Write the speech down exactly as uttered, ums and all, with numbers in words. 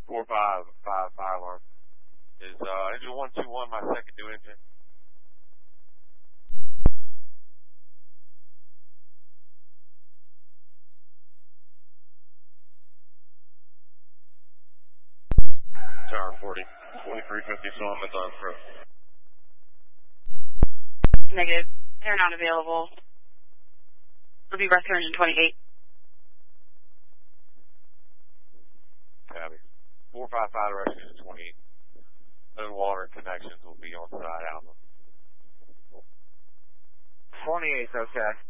four five five fire alarm. Is uh, engine one two one my second new engine? Tower forty, twenty-three fifty Solomons on through. Negative. They're not available. It'll be rescue engine twenty-eight. Copy. four five five to rescue engine twenty-eight. No water connections will be on site, Alpha. twenty-eight, okay.